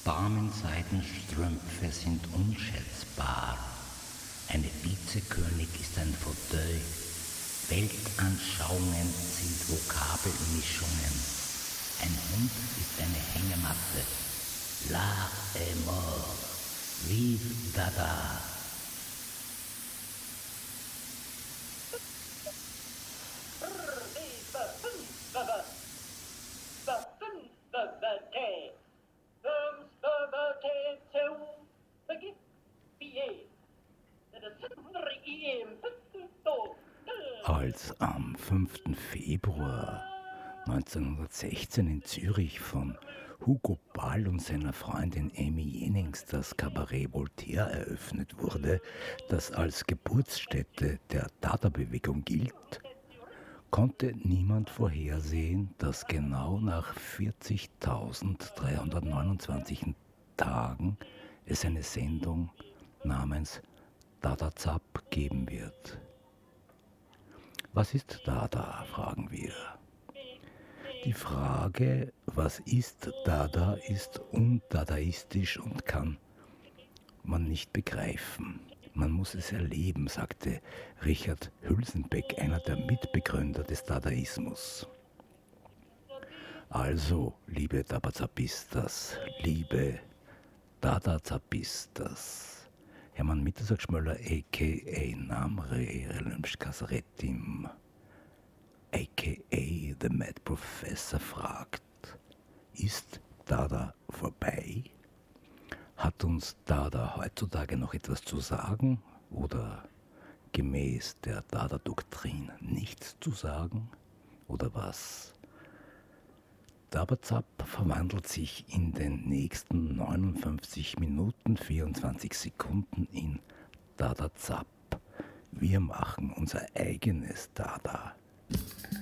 Damenseidenstrümpfe sind unschätzbar. Eine Vizekönig ist ein Fauteuil. Weltanschauungen sind Vokabelmischungen. Ein Hund ist eine Hängematte. L'art est mort. Vive Dada. Als am 5. Februar 1916 in Zürich von Hugo Ball und seiner Freundin Amy Jennings das Kabarett Voltaire eröffnet wurde, das als Geburtsstätte der Dada-Bewegung gilt, konnte niemand vorhersehen, dass genau nach 40.329 Tagen es eine Sendung namens Dada Zap geben wird. Was ist Dada, fragen wir. Die Frage, was ist Dada, ist undadaistisch und kann man nicht begreifen. Man muss es erleben, sagte Richard Hülsenbeck, einer der Mitbegründer des Dadaismus. Also, liebe Dabazapistas, liebe Dadazapistas, Hermann Mittersack-Schmöller a.k.a. Namre Relmschkasaretim a.k.a. The Mad Professor fragt, ist Dada vorbei? Hat uns Dada heutzutage noch etwas zu sagen oder gemäß der Dada-Doktrin nichts zu sagen? Oder was? Dabazap verwandelt sich in den nächsten 59 Minuten 24 Sekunden in Dada Zap. Wir machen unser eigenes Dada.